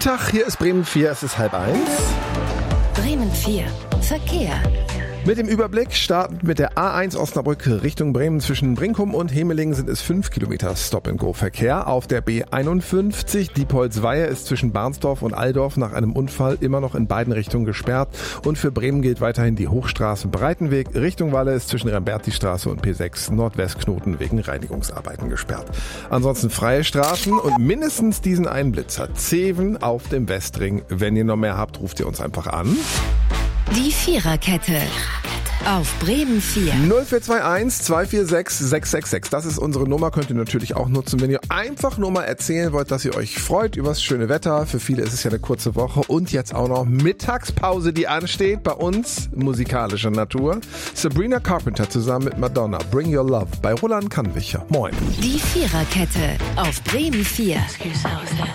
Tag, hier ist Bremen 4, es ist 12:30. Bremen 4, Verkehr. Mit dem Überblick startend mit der A1 Osnabrück Richtung Bremen. Zwischen Brinkum und Hemelingen sind es 5 Kilometer Stop-and-Go-Verkehr. Auf der B51 Diepholz-Weihe ist zwischen Barnsdorf und Alldorf nach einem Unfall immer noch in beiden Richtungen gesperrt. Und für Bremen gilt weiterhin die Hochstraße Breitenweg. Richtung Walle ist zwischen Ramberti-Straße und P6 Nordwestknoten wegen Reinigungsarbeiten gesperrt. Ansonsten freie Straßen und mindestens diesen Einblitzer. Zeven auf dem Westring. Wenn ihr noch mehr habt, ruft ihr uns einfach an. Die Viererkette. Auf Bremen 4. 0421 246 666. Das ist unsere Nummer, könnt ihr natürlich auch nutzen, wenn ihr einfach nur mal erzählen wollt, dass ihr euch freut über das schöne Wetter. Für viele ist es ja eine kurze Woche und jetzt auch noch Mittagspause, die ansteht. Bei uns musikalischer Natur. Sabrina Carpenter zusammen mit Madonna. Bring Your Love bei Roland Kannwicher. Moin. Die Viererkette. Auf Bremen 4.